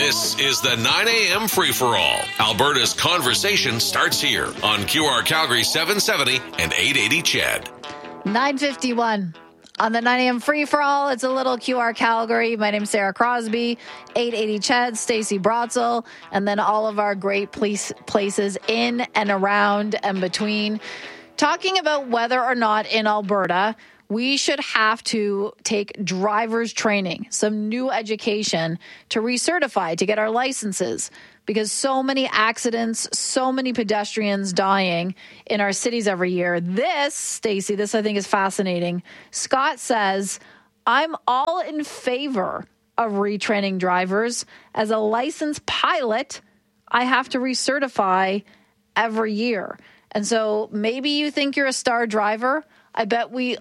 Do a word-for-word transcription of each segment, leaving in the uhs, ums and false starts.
This is the nine a.m. free-for-all. Alberta's conversation starts here on Q R Calgary seven seventy and eight eighty C H E D. nine fifty-one on the nine a.m. free-for-all. It's a little Q R Calgary. My name's Sarah Crosby, eight eighty C H E D, Stacey Brotzel, and then all of our great police places in and around and between. Talking about whether or not in Alberta we should have to take driver's training, some new education to recertify, to get our licenses, because so many accidents, so many pedestrians dying in our cities every year. This, Stacey, this I think is fascinating. Scott says, I'm all in favor of retraining drivers. As a licensed pilot, I have to recertify every year. And so maybe you think you're a star driver. I bet we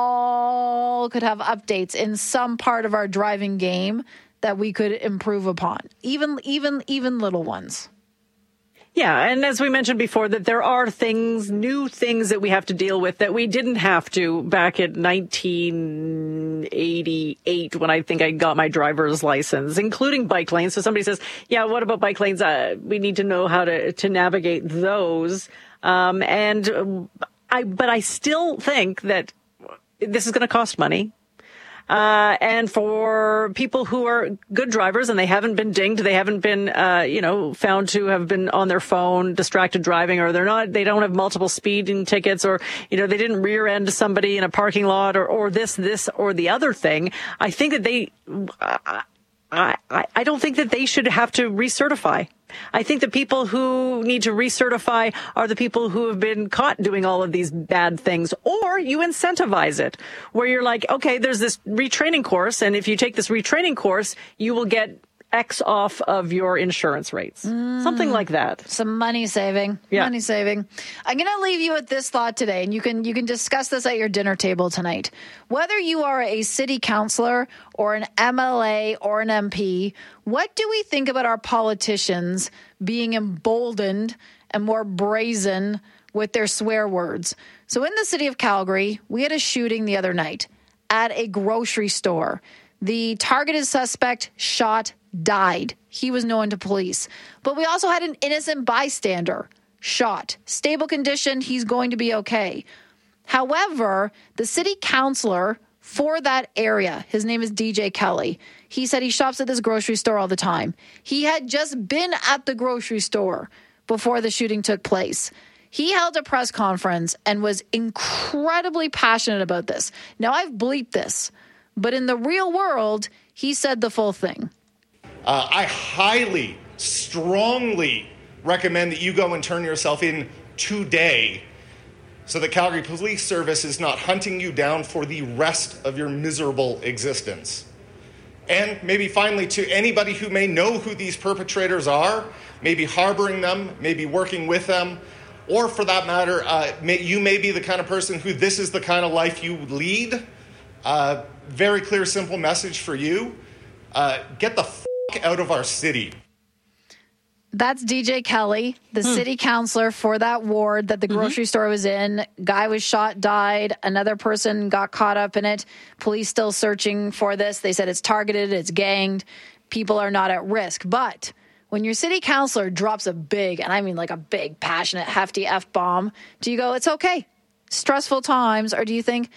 all could have updates in some part of our driving game that we could improve upon, even even even little ones. Yeah, and as we mentioned before, that there are things, new things that we have to deal with that we didn't have to back in nineteen eighty-eight when I think I got my driver's license, including bike lanes. So somebody says, yeah, what about bike lanes? Uh, we need to know how to, to navigate those. Um, and I, but I still think that this is going to cost money. Uh, and for people who are good drivers and they haven't been dinged, they haven't been, uh, you know, found to have been on their phone, distracted driving, or they're not, they don't have multiple speeding tickets, or, you know, they didn't rear end somebody in a parking lot, or, or this, this, or the other thing. I think that they, uh, I, I, I don't think that they should have to recertify. I think the people who need to recertify are the people who have been caught doing all of these bad things, or you incentivize it where you're like, okay, there's this retraining course, and if you take this retraining course, you will get X off of your insurance rates. Mm, Something like that. Some money saving. Yeah. Money saving. I'm going to leave you with this thought today, and you can you can discuss this at your dinner table tonight. Whether you are a city councillor or an M L A or an M P, what do we think about our politicians being emboldened and more brazen with their swear words? So in the city of Calgary, we had a shooting the other night at a grocery store. The targeted suspect shot, died. He was known to police. But we also had an innocent bystander shot. Stable condition, he's going to be okay. However, the city councillor for that area, his name is D J Kelly, he said he shops at this grocery store all the time. He had just been at the grocery store before the shooting took place. He held a press conference and was incredibly passionate about this. Now, I've bleeped this, but in the real world, he said the full thing. Uh, I highly, strongly recommend that you go and turn yourself in today so that Calgary Police Service is not hunting you down for the rest of your miserable existence. And maybe finally, to anybody who may know who these perpetrators are, maybe harboring them, maybe working with them, or for that matter, uh, may, you may be the kind of person who this is the kind of life you lead. Uh, very clear, simple message for you. Uh, get the f*** out of our city. That's D J Kelly, the hmm. city councillor for that ward that the grocery mm-hmm. store was in. Guy was shot, died. Another person got caught up in it. Police still searching for this. They said it's targeted, it's ganged. People are not at risk. But when your city councillor drops a big, and I mean like a big, passionate, hefty F-bomb, do you go, it's okay, stressful times, or do you think,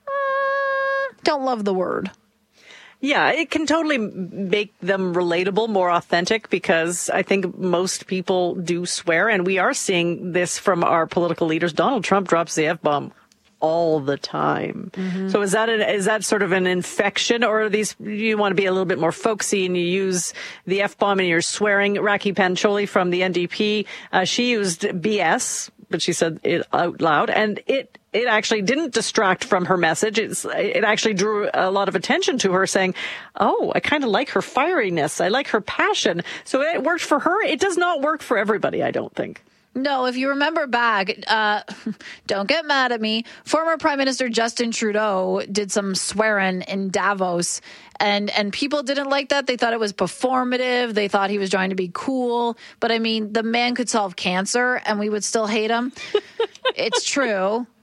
uh, don't love the word? Yeah, it can totally make them relatable, more authentic, because I think most people do swear, and we are seeing this from our political leaders. Donald Trump drops the F-bomb all the time. Mm-hmm. So is that an, is that sort of an infection, or are these, you want to be a little bit more folksy and you use the F-bomb and you're swearing? Raki Pancholi from the N D P, uh, she used B S, but she said it out loud, and it it actually didn't distract from her message. It's, it actually drew a lot of attention to her, saying, oh, I kind of like her fieriness. I like her passion. So it worked for her. It does not work for everybody, I don't think. No, if you remember back, uh, don't get mad at me, former Prime Minister Justin Trudeau did some swearing in Davos, and, and people didn't like that. They thought it was performative. They thought he was trying to be cool. But I mean, the man could solve cancer and we would still hate him. It's true.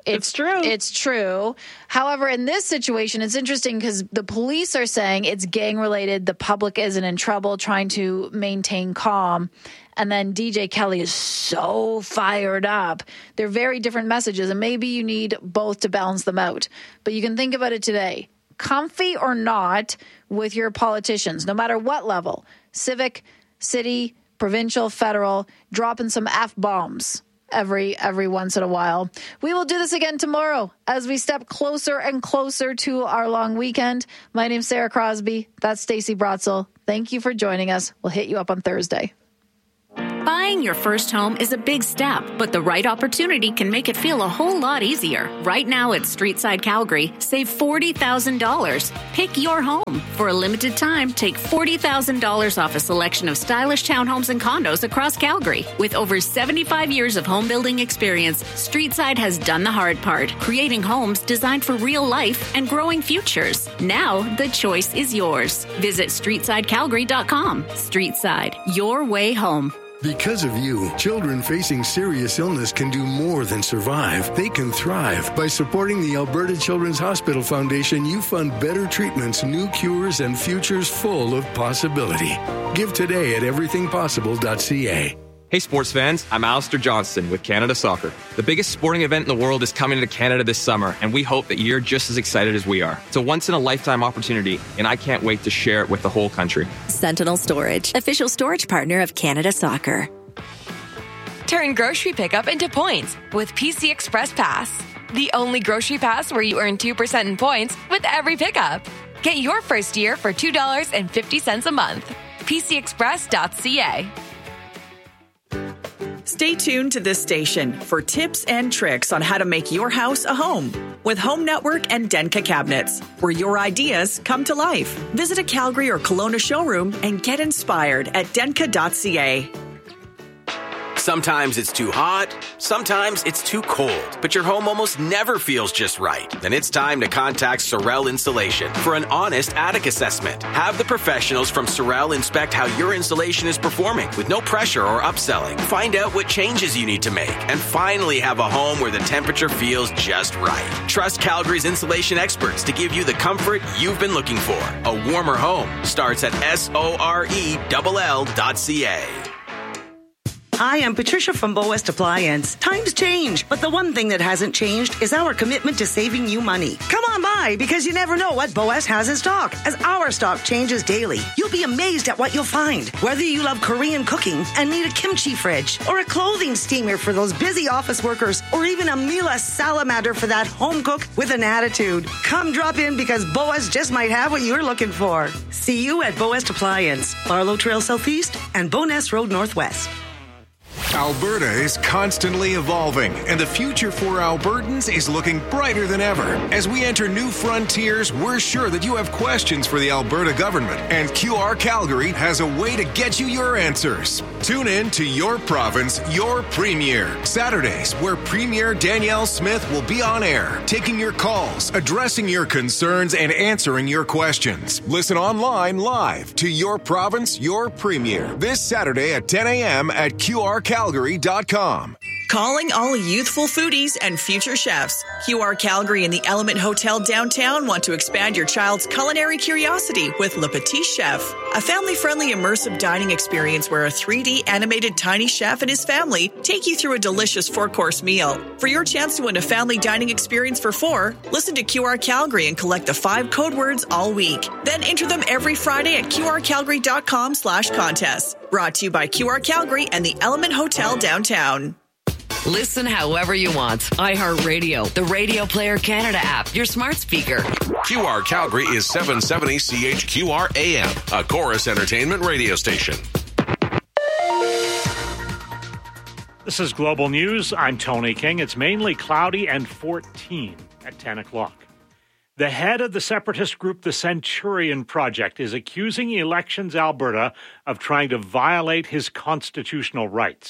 It's, it's true. It's true. However, in this situation, it's interesting because the police are saying it's gang related. The public isn't in trouble, trying to maintain calm. And then D J Kelly is so fired up. They're very different messages, and maybe you need both to balance them out. But you can think about it today. Comfy or not with your politicians, no matter what level, civic, city, provincial, federal, dropping some F-bombs every every once in a while. We will do this again tomorrow as we step closer and closer to our long weekend. My name's Sarah Crosby. That's Stacey Brotzel. Thank you for joining us. We'll hit you up on Thursday. Buying your first home is a big step, but the right opportunity can make it feel a whole lot easier. Right now at Streetside Calgary, save forty thousand dollars. Pick your home. For a limited time, take forty thousand dollars off a selection of stylish townhomes and condos across Calgary. With over seventy-five years of home building experience, Streetside has done the hard part, creating homes designed for real life and growing futures. Now, the choice is yours. Visit streetside calgary dot com. Streetside, your way home. Because of you, children facing serious illness can do more than survive. They can thrive. By supporting the Alberta Children's Hospital Foundation, you fund better treatments, new cures, and futures full of possibility. Give today at everything possible dot c a. Hey sports fans, I'm Alistair Johnston with Canada Soccer. The biggest sporting event in the world is coming to Canada this summer, and we hope that you're just as excited as we are. It's a once-in-a-lifetime opportunity, and I can't wait to share it with the whole country. Sentinel Storage, official storage partner of Canada Soccer. Turn grocery pickup into points with P C Express Pass. The only grocery pass where you earn two percent in points with every pickup. Get your first year for two dollars and fifty cents a month. p c express dot c a. Stay tuned to this station for tips and tricks on how to make your house a home with Home Network and Denka Cabinets, where your ideas come to life. Visit a Calgary or Kelowna showroom and get inspired at denka dot c a. Sometimes it's too hot, sometimes it's too cold, but your home almost never feels just right. Then it's time to contact Sorel Insulation for an honest attic assessment. Have the professionals from Sorel inspect how your insulation is performing with no pressure or upselling. Find out what changes you need to make and finally have a home where the temperature feels just right. Trust Calgary's insulation experts to give you the comfort you've been looking for. A warmer home starts at S O R E L L dot C A. Hi, I'm Patricia from Boest Appliance. Times change, but the one thing that hasn't changed is our commitment to saving you money. Come on by, because you never know what Boest has in stock, as our stock changes daily. You'll be amazed at what you'll find. Whether you love Korean cooking and need a kimchi fridge, or a clothing steamer for those busy office workers, or even a Mila salamander for that home cook with an attitude. Come drop in, because Boest just might have what you're looking for. See you at Boest Appliance, Barlow Trail Southeast and Bowness Road Northwest. Alberta is constantly evolving, and the future for Albertans is looking brighter than ever. As we enter new frontiers, we're sure that you have questions for the Alberta government, and Q R Calgary has a way to get you your answers. Tune in to Your Province, Your Premier, Saturdays, where Premier Danielle Smith will be on air, taking your calls, addressing your concerns, and answering your questions. Listen online live to Your Province, Your Premier, this Saturday at ten a.m. at Q R Calgary dot com. Calling all youthful foodies and future chefs. Q R Calgary and the Element Hotel downtown want to expand your child's culinary curiosity with Le Petit Chef, a family-friendly immersive dining experience where a three D animated tiny chef and his family take you through a delicious four-course meal. For your chance to win a family dining experience for four, listen to Q R Calgary and collect the five code words all week. Then enter them every Friday at Q R Calgary dot com slash contest. Brought to you by Q R Calgary and the Element Hotel downtown. Listen however you want. iHeartRadio, the Radio Player Canada app, your smart speaker. Q R Calgary is seven seventy C H Q R A M, a Chorus Entertainment radio station. This is Global News. I'm Tony King. It's mainly cloudy and fourteen at ten o'clock. The head of the separatist group, the Centurion Project, is accusing Elections Alberta of trying to violate his constitutional rights.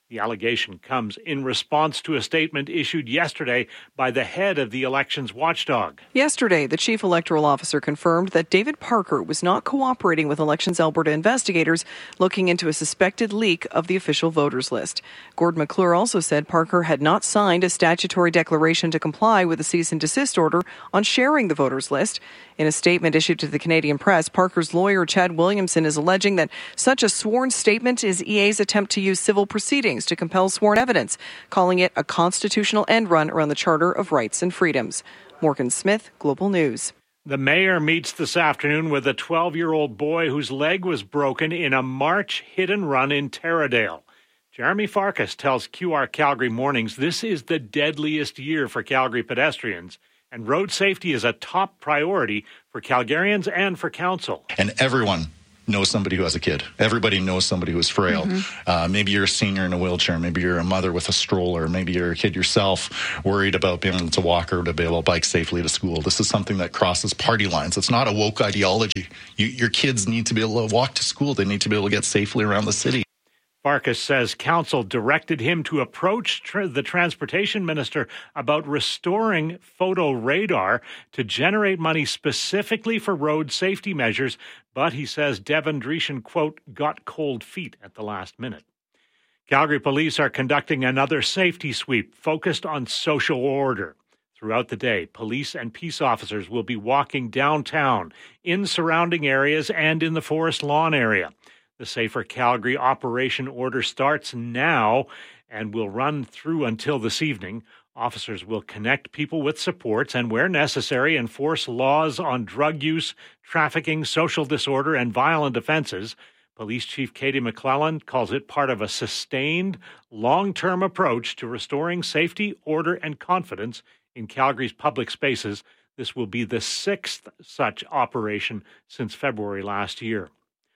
The allegation comes in response to a statement issued yesterday by the head of the elections watchdog. Yesterday, the chief electoral officer confirmed that David Parker was not cooperating with Elections Alberta investigators looking into a suspected leak of the official voters list. Gord McClure also said Parker had not signed a statutory declaration to comply with a cease and desist order on sharing the voters list. In a statement issued to the Canadian press, Parker's lawyer, Chad Williamson, is alleging that such a sworn statement is E A's attempt to use civil proceedings to compel sworn evidence, calling it a constitutional end run around the Charter of Rights and Freedoms. Morgan Smith, Global News. The mayor meets this afternoon with a twelve-year-old boy whose leg was broken in a March hit and run in Taradale. Jeremy Farkas tells Q R Calgary Mornings this is the deadliest year for Calgary pedestrians, and road safety is a top priority for Calgarians and for council. And everyone knows somebody who has a kid. Everybody knows somebody who is frail. Mm-hmm. Uh, maybe you're a senior in a wheelchair. Maybe you're a mother with a stroller. Maybe you're a kid yourself worried about being able to walk or to be able to bike safely to school. This is something that crosses party lines. It's not a woke ideology. You, your kids need to be able to walk to school. They need to be able to get safely around the city. Farkas says council directed him to approach tra- the transportation minister about restoring photo radar to generate money specifically for road safety measures, but he says Devin Dreeshen, quote, got cold feet at the last minute. Calgary police are conducting another safety sweep focused on social order. Throughout the day, police and peace officers will be walking downtown, in surrounding areas, and in the Forest Lawn area. The Safer Calgary operation order starts now and will run through until this evening. Officers will connect people with supports and, where necessary, enforce laws on drug use, trafficking, social disorder, and violent offenses. Police Chief Katie McClellan calls it part of a sustained, long-term approach to restoring safety, order, and confidence in Calgary's public spaces. This will be the sixth such operation since February last year.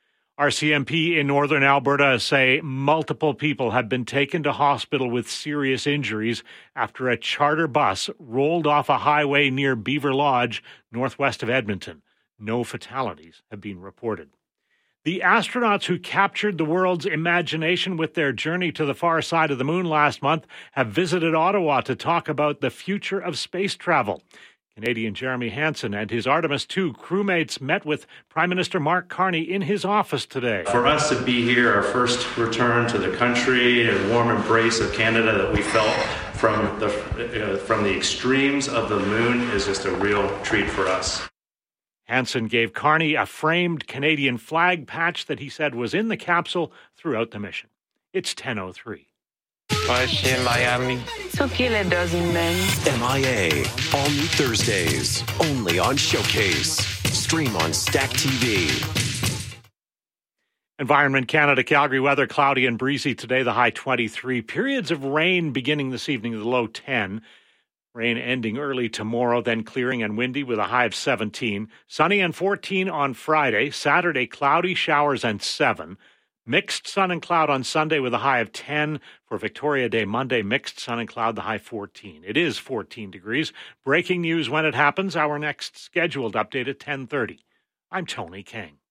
R C M P in northern Alberta say multiple people have been taken to hospital with serious injuries after a charter bus rolled off a highway near Beaver Lodge, northwest of Edmonton. No fatalities have been reported. The astronauts who captured the world's imagination with their journey to the far side of the moon last month have visited Ottawa to talk about the future of space travel. Canadian Jeremy Hansen and his Artemis two crewmates met with Prime Minister Mark Carney in his office today. For us to be here, our first return to the country, a warm embrace of Canada that we felt from the uh, from the extremes of the moon is just a real treat for us. Hansen gave Carney a framed Canadian flag patch that he said was in the capsule throughout the mission. It's ten oh three. in Miami. So kill a dozen men. M I A, all new Thursdays, only on Showcase. Stream on Stack T V. Environment Canada, Calgary weather, cloudy and breezy today, the high twenty-three. Periods of rain beginning this evening, the low ten. Rain ending early tomorrow, then clearing and windy with a high of seventeen. Sunny and fourteen on Friday. Saturday, cloudy, showers and seven. Mixed sun and cloud on Sunday with a high of ten. For Victoria Day Monday, mixed sun and cloud, the high fourteen. It is fourteen degrees. Breaking news when it happens. Our next scheduled update at ten thirty. I'm Tony King.